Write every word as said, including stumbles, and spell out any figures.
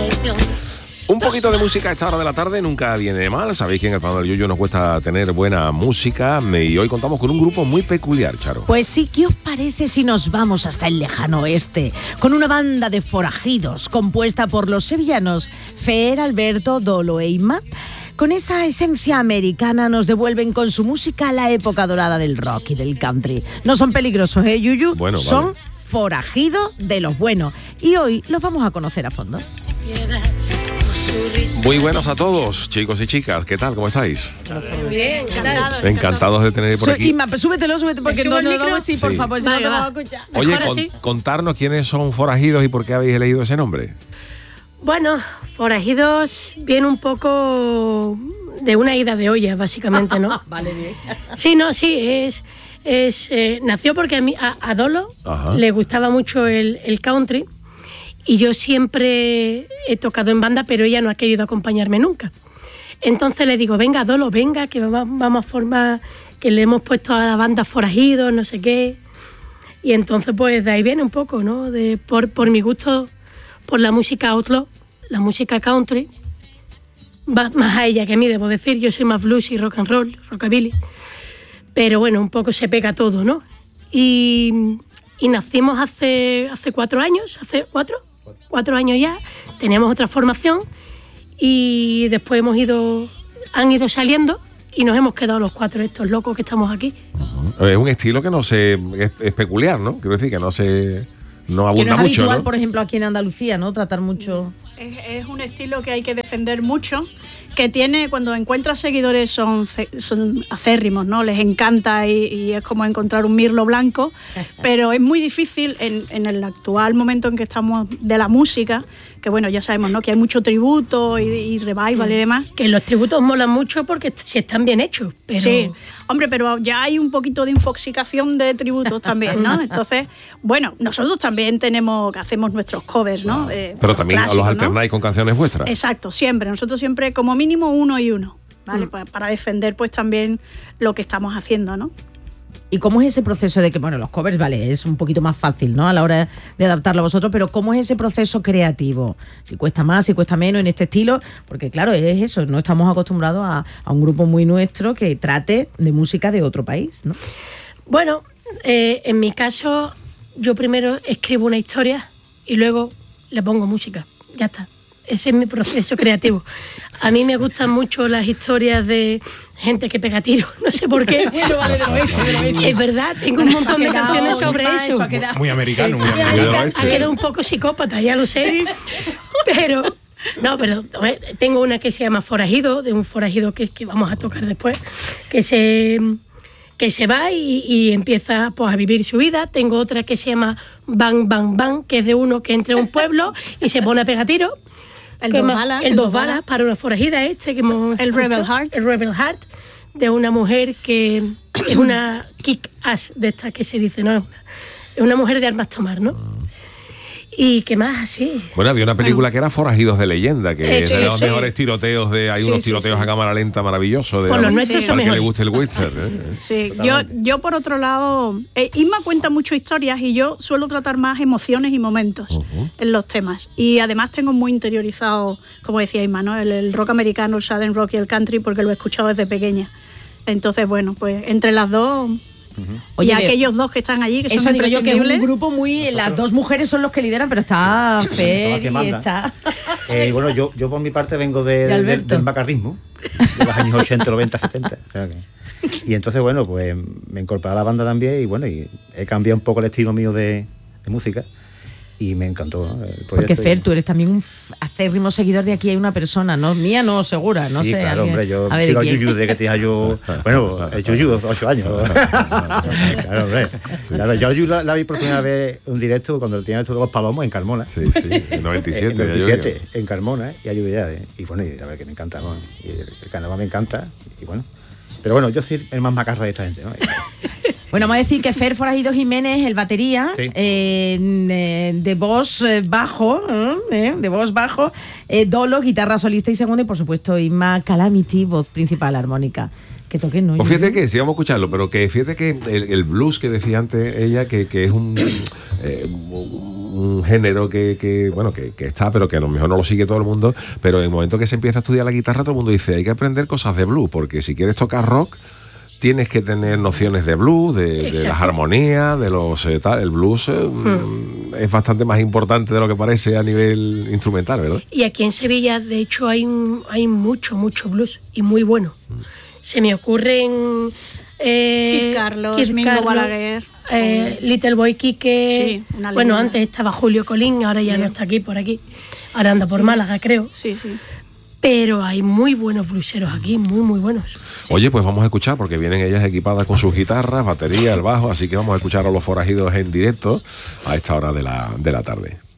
Un poquito de música a esta hora de la tarde nunca viene mal. Sabéis que en el Panorama del Yuyu nos cuesta tener buena música y hoy contamos con un grupo muy peculiar, Charo. Pues sí, ¿qué os parece si nos vamos hasta el lejano oeste? Con una banda de forajidos compuesta por los sevillanos Fer, Alberto, Dolo e Inma. Con esa esencia americana nos devuelven con su música a la época dorada del rock y del country. No son peligrosos, ¿eh, Yuyu? Bueno, son vale. forajidos de los buenos. Y hoy los vamos a conocer a fondo. Muy buenos a todos, chicos y chicas. ¿Qué tal? ¿Cómo estáis? Muy bien, encantado. Encantados de tener por Soy aquí. Inma, súbetelo, súbete, porque no, no, no, sí, por Sí. favor, si no Vale, te va. vamos a escuchar. Oye, Ahora con- sí. contarnos quiénes son forajidos y por qué habéis elegido ese nombre. Bueno, forajidos viene un poco de una ida de olla, básicamente, ¿no? Vale, bien. Sí, no, sí, es, es eh, nació porque a, mí, a, a Dolo Ajá. le gustaba mucho el, el country y yo siempre he tocado en banda, pero ella no ha querido acompañarme nunca. Entonces le digo, venga, Dolo, venga, que va- vamos a formar, que le hemos puesto a la banda forajidos, no sé qué. Y entonces, pues de ahí viene un poco, ¿no? De, por, por mi gusto por la música outlaw, la música country, va más a ella que a mí, debo decir. Yo soy más blues y rock and roll, rockabilly. Pero bueno, un poco se pega todo, ¿no? Y, y nacimos hace, hace cuatro años, hace cuatro, cuatro años ya. Teníamos otra formación y después hemos ido, han ido saliendo y nos hemos quedado los cuatro estos locos que estamos aquí. Es un estilo que no se es, es peculiar, ¿no? Quiero decir que no se no Que abunda no es mucho, habitual, ¿no? por ejemplo, aquí en Andalucía, ¿no? Tratar mucho... Es, es un estilo que hay que defender mucho, que tiene, cuando encuentras seguidores son, ce- son acérrimos, ¿no? Les encanta y, y es como encontrar un mirlo blanco, pero es muy difícil en, en el actual momento en que estamos de la música, que bueno, ya sabemos, ¿no? Que hay mucho tributo y, y revival y demás. Que los tributos molan mucho porque se están bien hechos, pero... Sí, hombre, pero ya hay un poquito de infoxicación de tributos también, ¿no? Entonces, bueno, nosotros también tenemos, hacemos nuestros covers, ¿no? Eh, Pero también clásicos, los ¿no? alternáis con canciones vuestras. Exacto, siempre. Nosotros siempre, como mínimo, uno y uno, ¿vale? Mm. Pa- Para defender, pues, también lo que estamos haciendo, ¿no? ¿Y cómo es ese proceso de que, bueno, los covers, vale, es un poquito más fácil, ¿no? A la hora de adaptarlo a vosotros, pero ¿cómo es ese proceso creativo? Si cuesta más, si cuesta menos en este estilo, porque claro, es eso, no estamos acostumbrados a, a un grupo muy nuestro que trate de música de otro país, ¿no? Bueno, eh, en mi caso, yo primero escribo una historia y luego le pongo música. Ya está. Ese es mi proceso creativo. A mí me gustan mucho las historias de gente que pega tiros, no sé por qué. Bueno, vale, de lo hecho, de lo hecho. Es verdad, tengo un montón de canciones sobre Inma, eso. ha quedado. Muy americano, muy Ha americano. quedado un poco psicópata, ya lo sé. Pero, no, pero a ver, tengo una que se llama Forajido, de un forajido que, que vamos a tocar después, que se, que se va y, y empieza pues, a vivir su vida. Tengo otra que se llama Bang, Bang, Bang, que es de uno que entra a un pueblo y se pone a pegar tiros. El Que dos más- balas. El dos balas para una forajida este que hemos El escuchado. Rebel Heart. El Rebel Heart, de una mujer que es una kick-ass de estas que se dice, ¿no? Es una mujer de armas tomar, ¿no? Y qué más así. Bueno, había una película que era Forajidos de Leyenda, que Eh, es sí, de los sí. mejores tiroteos de. Hay Sí, unos sí, tiroteos sí. a cámara lenta maravillosos. De, Pues los nuestros Sí. son para que le mejores. guste el western. ¿eh? Sí, yo, yo por otro lado, eh, Inma cuenta mucho historias y yo suelo tratar más emociones y momentos Ujú. en los temas. Y además tengo muy interiorizado, como decía Inma, ¿no? el, el rock americano, el southern rock y el country, porque lo he escuchado desde pequeña. Entonces, bueno, pues entre las dos, Oye, y veo- aquellos dos que están allí, que Eso son digo yo, que es un imprescindibles. grupo muy... Las dos mujeres son los que lideran, pero está Fer que y manda. está... Eh, bueno, yo, yo por mi parte vengo de, De de- Alberto. del macarrismo, de los años ochenta, noventa, setenta. O sea que- y entonces, bueno, pues me incorporé a la banda también y bueno, y he cambiado un poco el estilo mío de, de música y me encantó, ¿no? El Porque proyecto. Fer, tú eres también un f- acérrimo seguidor de Aquí Hay Una Persona, ¿no? Mía no, segura, no sí, sé. claro, alguien- hombre, yo a ver, sigo a ¿de quién? Yuyu desde que tenía yo, bueno, el Yuyu, ocho años. Claro, hombre. Claro, yo a Yuyu la, la vi por primera vez en directo cuando tenía esto de los palomos en Carmona. Sí, sí, en noventa y siete. En ya noventa y yo siete, digo. en Carmona, y ayudé ya. eh, Y bueno, y la verdad que me encanta, ¿no? Y el, el carnaval me encanta, y bueno. Pero bueno, yo soy el más macarra de esta gente, ¿no? Bueno, vamos a decir que Fer Forajido Jiménez, el batería, Sí. eh, de, de voz eh, bajo, ¿eh? de voz bajo, eh, Dolo, guitarra solista y segundo, y por supuesto Inma Calamity, voz principal armónica. Que toquen, ¿no? Pues fíjate que, sí, vamos a escucharlo, pero que fíjate que el, el blues que decía antes ella, que, que es un, eh, un un género que, que bueno, que, que está, pero que a lo mejor no lo sigue todo el mundo, pero en el momento que se empieza a estudiar la guitarra, todo el mundo dice, hay que aprender cosas de blues, porque si quieres tocar rock, tienes que tener nociones de blues, de, de las armonías, de los eh, tal. El blues eh, hmm. es bastante más importante de lo que parece a nivel instrumental, ¿verdad? Y aquí en Sevilla, de hecho, hay, hay mucho, mucho blues y muy bueno. Hmm. Se me ocurren... Eh, Kid Carlos, Kid Mingo Carlos, Balaguer, eh, sí. Little Boy Quique. Sí, una bueno, antes estaba Julio Colín, ahora ya sí. no está aquí, por aquí. Ahora anda por sí. Málaga, creo. Sí, sí. Pero hay muy buenos bluseros aquí, muy, muy buenos. Sí. Oye, pues vamos a escuchar, porque vienen ellas equipadas con sus guitarras, batería, el bajo, así que vamos a escuchar a Los Forajidos en directo a esta hora de la, de la tarde.